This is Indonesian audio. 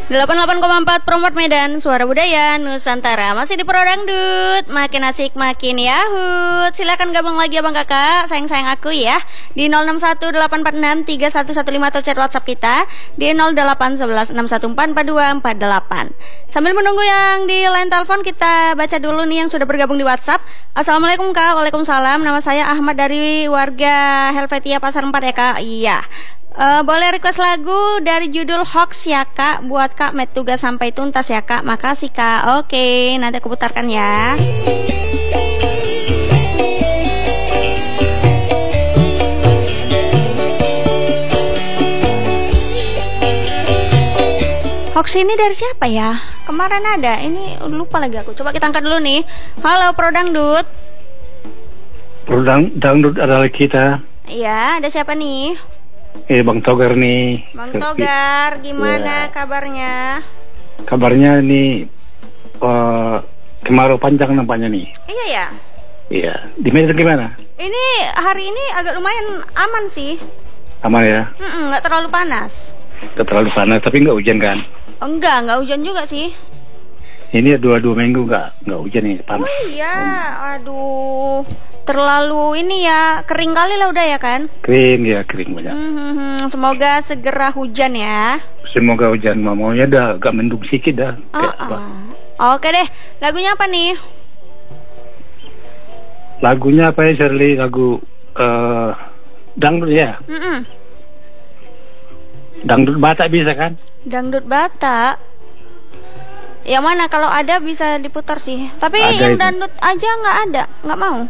88,4 Promote Medan, Suara Budaya Nusantara. Masih di Pro Dangdut, makin asik makin yahut. Silakan gabung lagi abang kakak, sayang-sayang aku ya, di 0618463115 atau chat WhatsApp kita di 081161444248. Sambil menunggu yang di line telepon, kita baca dulu nih yang sudah bergabung di WhatsApp. Assalamualaikum kak. Waalaikumsalam. Nama saya Ahmad dari warga Helvetia Pasar 4 ya kak. Iya. Boleh request lagu dari judul Hoax ya kak, buat kak Met tugas sampai tuntas ya kak. Makasih kak. Oke, nanti aku putarkan ya. Hoax ini dari siapa ya? Kemarin ada, ini lupa lagi aku. Coba kita angkat dulu nih. Halo Pro Dangdut. Pro Dangdut adalah kita. Iya, ada siapa nih? Bang Togar nih. Bang Togar, gimana kabarnya? Kabarnya nih kemarau panjang nampaknya nih. Iya ya. Iya. Di Medan gimana? Ini hari ini agak lumayan aman sih. Aman ya? Nggak terlalu panas. Nggak terlalu panas, tapi nggak hujan kan? Nggak hujan juga sih. Ini dua minggu nggak hujan nih, panas. Oh iya, aduh. Terlalu ini ya, kering kali lah udah ya kan? Kering banyak. Semoga segera hujan ya. Semoga hujan, maunya dah agak mendung sedikit dah. Oke deh, lagunya apa nih? Lagunya apa ya Shirley? Lagu dangdut ya? Dangdut Batak bisa kan? Dangdut Batak? Yang mana? Kalau ada bisa diputar sih. Tapi ada yang itu. Dangdut aja nggak ada, nggak mau.